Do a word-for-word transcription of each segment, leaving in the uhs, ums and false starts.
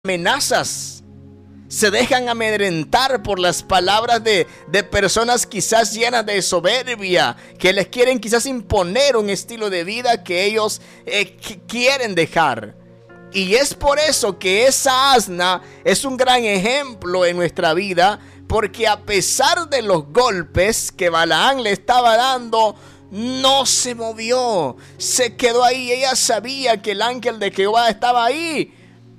amenazas, se dejan amedrentar por las palabras de, de personas quizás llenas de soberbia, que les quieren quizás imponer un estilo de vida que ellos eh, que quieren dejar. Y es por eso que esa asna es un gran ejemplo en nuestra vida, porque a pesar de los golpes que Balaam le estaba dando, no se movió, se quedó ahí. Ella sabía que el ángel de Jehová estaba ahí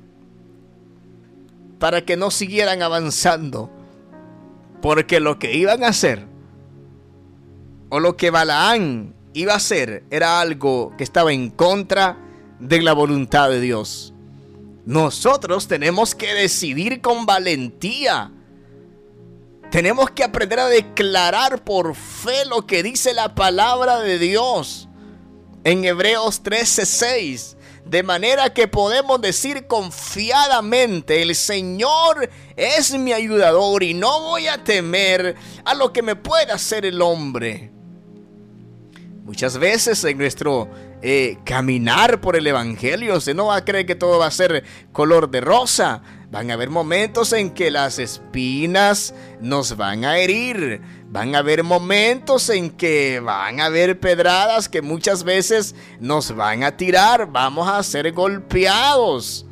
para que no siguieran avanzando, porque lo que iban a hacer, o lo que Balaam iba a hacer, era algo que estaba en contra de la voluntad de Dios. Nosotros tenemos que decidir con valentía. Tenemos que aprender a declarar por fe lo que dice la palabra de Dios en Hebreos trece seis. De manera que podemos decir confiadamente: el Señor es mi ayudador y no voy a temer a lo que me pueda hacer el hombre. Muchas veces en nuestro eh, caminar por el Evangelio, usted no va a creer que todo va a ser color de rosa. Van a haber momentos en que las espinas nos van a herir. Van a haber momentos en que van a haber pedradas que muchas veces nos van a tirar. Vamos a ser golpeados.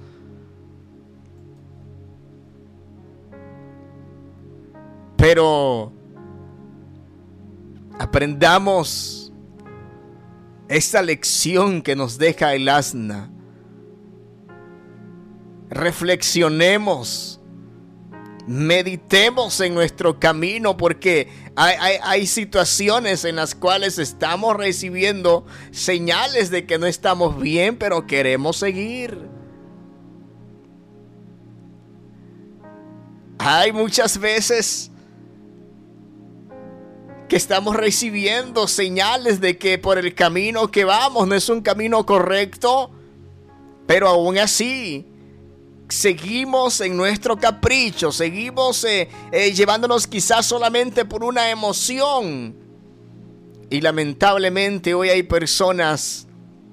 Pero aprendamos esta lección que nos deja el asna. Reflexionemos, meditemos en nuestro camino, porque hay, hay, hay situaciones en las cuales estamos recibiendo señales de que no estamos bien, pero queremos seguir. Hay muchas veces que estamos recibiendo señales de que por el camino que vamos no es un camino correcto, pero aún así seguimos en nuestro capricho, seguimos eh, eh, llevándonos quizás solamente por una emoción. Y lamentablemente hoy hay personas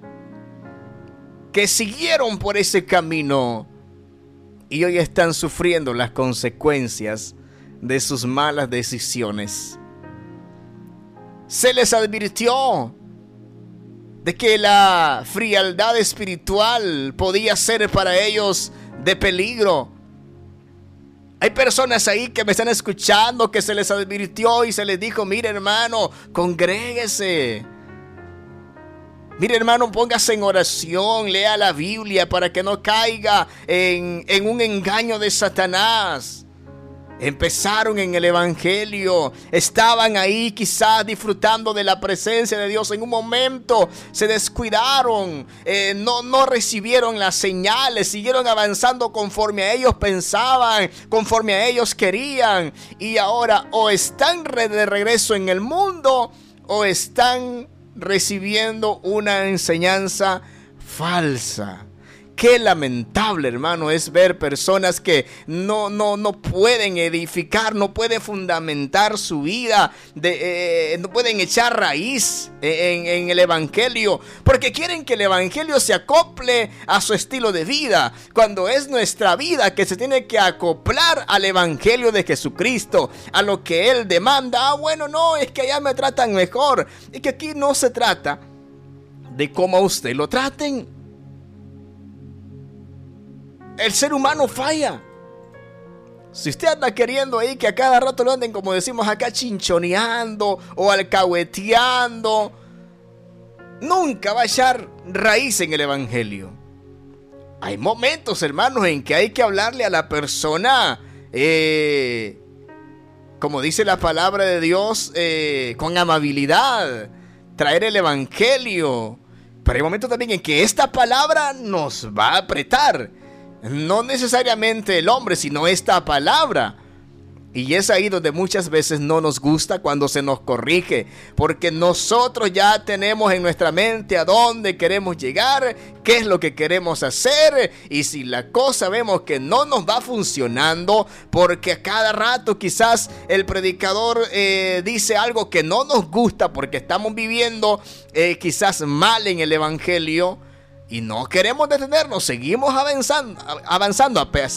que siguieron por ese camino y hoy están sufriendo las consecuencias de sus malas decisiones. Se les advirtió de que la frialdad espiritual podía ser para ellos de peligro. Hay personas ahí que me están escuchando que se les advirtió y se les dijo: mire, hermano, congréguese. Mire, hermano, póngase en oración, lea la Biblia para que no caiga en, en un engaño de Satanás. Empezaron en el Evangelio, estaban ahí quizás disfrutando de la presencia de Dios. En un momento se descuidaron, eh, no, no recibieron las señales, siguieron avanzando conforme a ellos pensaban, conforme a ellos querían. Y ahora o están de regreso en el mundo o están recibiendo una enseñanza falsa. Qué lamentable, hermano, es ver personas que no, no, no pueden edificar, no pueden fundamentar su vida, de, eh, no pueden echar raíz en, en el Evangelio, porque quieren que el Evangelio se acople a su estilo de vida, cuando es nuestra vida que se tiene que acoplar al Evangelio de Jesucristo, a lo que Él demanda. Ah, bueno, no, es que allá me tratan mejor. Y que aquí no se trata de cómo a usted lo traten. El ser humano falla. Si usted anda queriendo ahí que a cada rato lo anden, como decimos acá, chinchoneando o alcahueteando, nunca va a echar raíz en el Evangelio. Hay momentos, hermanos, en que hay que hablarle a la persona, eh, como dice la palabra de Dios, eh, con amabilidad, traer el Evangelio. Pero hay momentos también en que esta palabra nos va a apretar. No necesariamente el hombre, sino esta palabra. Y es ahí donde muchas veces no nos gusta cuando se nos corrige, porque nosotros ya tenemos en nuestra mente a dónde queremos llegar, qué es lo que queremos hacer. Y si la cosa vemos que no nos va funcionando, porque a cada rato quizás el predicador eh, dice algo que no nos gusta, porque estamos viviendo eh, quizás mal en el Evangelio, Y no queremos detenernos, seguimos avanzando, avanzando